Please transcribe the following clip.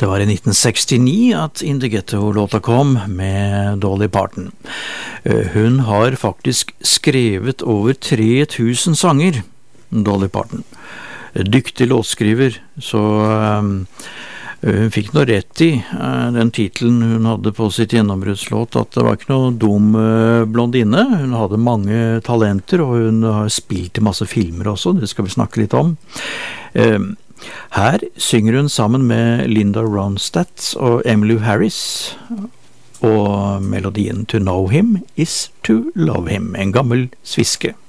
Det var i 1969 at In the Ghetto-låta kom med Dolly Parton. Hun har faktisk skrevet over 3000 sanger, Dolly Parton. Dyktig låtskriver, så hun fikk noe rett i den titelen hun hadde på sitt gjennombruddslåt, at det var ikke noe dum blondine. Hun hadde mange talenter, og hun har spilt i masse filmer også, det skal vi snakke litt om. Her synger hun sammen med Linda Ronstadt og Emmylou Harris, og melodien To Know Him is To Love Him, en gammel sviske.